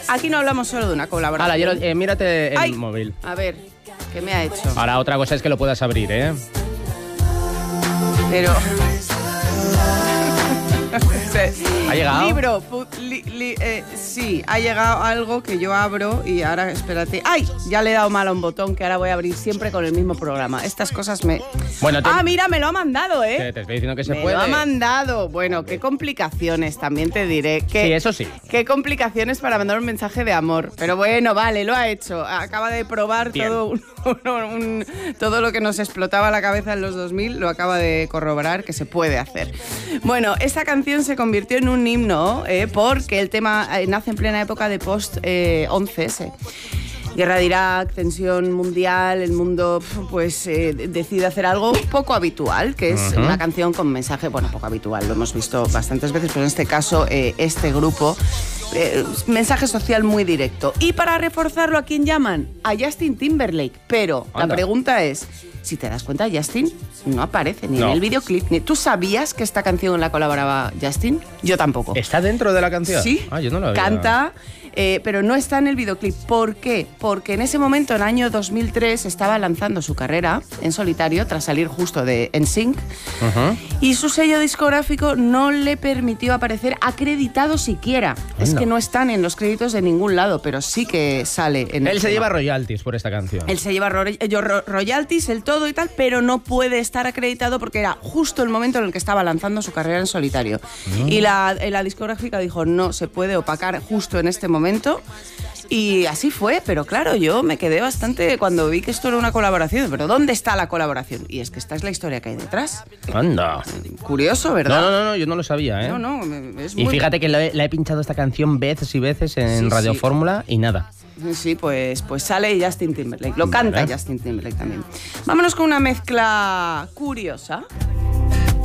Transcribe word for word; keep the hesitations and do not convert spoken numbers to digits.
aquí no hablamos solo de una colaboración. Hala, yo lo- eh, mírate el Ay, móvil. A ver, ¿qué me ha hecho? Ahora otra cosa es que lo puedas abrir, ¿eh? Pero... ¿Ha llegado? Libro, pu- li- li- eh, sí, ha llegado algo que yo abro y ahora, espérate. ¡Ay! Ya le he dado mal a un botón que ahora voy a abrir siempre con el mismo programa. Estas cosas me... Bueno, te- Ah, mira, me lo ha mandado, ¿eh? Te, te estoy diciendo que se me puede. lo ha mandado. Bueno, qué complicaciones, también te diré. Que, Sí, eso sí. Qué complicaciones para mandar un mensaje de amor. Pero bueno, vale, lo ha hecho. Acaba de probar Bien. todo, un- un- un- todo lo que nos explotaba la cabeza en los dos mil, lo acaba de corroborar que se puede hacer. Bueno, esta canción se convirtió en un himno eh, porque el tema eh, nace en plena época de post eh, once ese. Guerra de Irak, tensión mundial, el mundo pues eh, decide hacer algo poco habitual, que es Ujú. una canción con mensaje, bueno, poco habitual, lo hemos visto bastantes veces, pero en este caso eh, este grupo, eh, mensaje social muy directo. Y para reforzarlo, ¿a quién llaman? A Justin Timberlake, pero Anda. la pregunta es, si te das cuenta, Justin no aparece ni No. en el videoclip, ni... ¿Tú sabías que esta canción la colaboraba Justin? Yo tampoco. ¿Está dentro de la canción? Sí, Ah, yo no lo había. canta, eh, pero no está en el videoclip. ¿Por qué? Porque en ese momento, en el año dos mil tres, estaba lanzando su carrera en solitario tras salir justo de N Sync Ujú. y su sello discográfico no le permitió aparecer acreditado siquiera. Es Anda. que no están en los créditos de ningún lado, pero sí que sale en el Él se tema. lleva royalties por esta canción. Él se lleva ro- eh, yo- ro- royalties, el todo y tal, pero no puede estar acreditado porque era justo el momento en el que estaba lanzando su carrera en solitario. Y la, eh, la discográfica dijo, no se puede opacar justo en este momento. Y así fue, pero claro, yo me quedé bastante cuando vi que esto era una colaboración. Pero ¿dónde está la colaboración? Y es que esta es la historia que hay detrás. Anda. Curioso, No, ¿verdad? no, no, no, yo no lo sabía, ¿eh? no, no, me- es Y muy... fíjate que la he, la he pinchado esta canción veces y veces en Sí, Radio sí. Fórmula y nada. Sí, pues, pues sale Justin Timberlake. Lo canta Vale. Justin Timberlake también. Vámonos con una mezcla curiosa.